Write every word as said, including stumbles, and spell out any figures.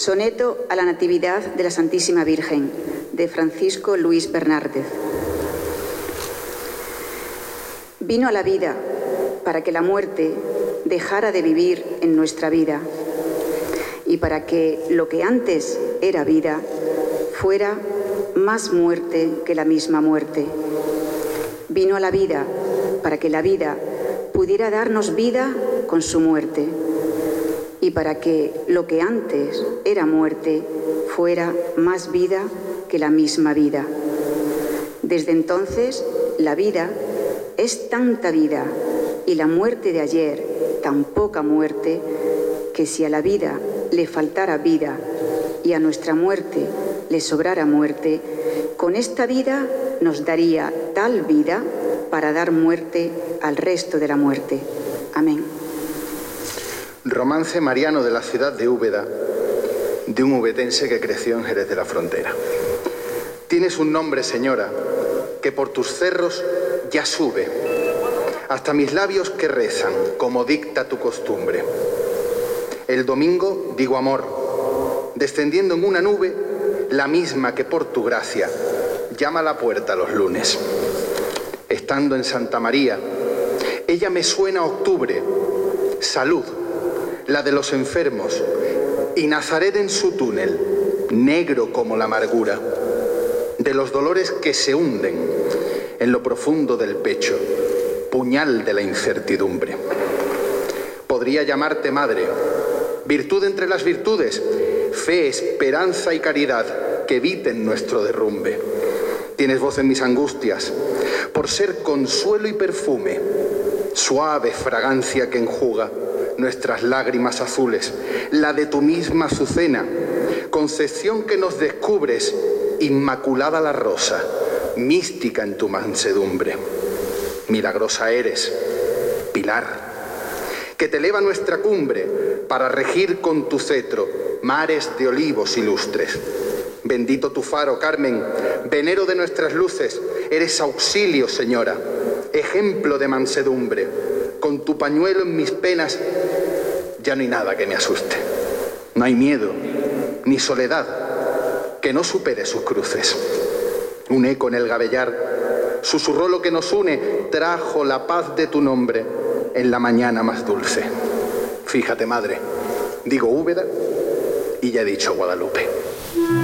Soneto a la Natividad de la Santísima Virgen, de Francisco Luis Bernárdez. Vino a la vida para que la muerte dejara de vivir en nuestra vida y para que lo que antes era vida fuera más muerte que la misma muerte. Vino a la vida para que la vida pudiera darnos vida con su muerte y para que lo que antes era muerte fuera más vida que la misma vida. Desde entonces, la vida es tanta vida y la muerte de ayer tan poca muerte que si a la vida le faltara vida y a nuestra muerte le sobrara muerte, con esta vida nos daría tal vida para dar muerte al resto de la muerte. Amén. Romance mariano de la ciudad de Úbeda, de un ubetense que creció en Jerez de la Frontera. Tienes un nombre, señora, que por tus cerros ya sube, hasta mis labios que rezan, como dicta tu costumbre. El domingo digo amor, descendiendo en una nube, la misma que por tu gracia llama a la puerta los lunes. Estando en Santa María, ella me suena a octubre, salud, la de los enfermos, y Nazaret en su túnel, negro como la amargura, de los dolores que se hunden en lo profundo del pecho, puñal de la incertidumbre. Podría llamarte madre, virtud entre las virtudes, fe, esperanza y caridad que eviten nuestro derrumbe. Tienes voz en mis angustias, por ser consuelo y perfume, suave fragancia que enjuga nuestras lágrimas azules, la de tu misma azucena, concepción que nos descubres, inmaculada la rosa, mística en tu mansedumbre. Milagrosa eres, pilar, que te eleva nuestra cumbre para regir con tu cetro mares de olivos ilustres. Bendito tu faro, Carmen, venero de nuestras luces, eres auxilio, señora, ejemplo de mansedumbre. Con tu pañuelo en mis penas ya no hay nada que me asuste. No hay miedo, ni soledad, que no supere sus cruces. Un eco en el gabellar susurró lo que nos une, trajo la paz de tu nombre en la mañana más dulce. Fíjate, madre, digo Úbeda y ya he dicho Guadalupe.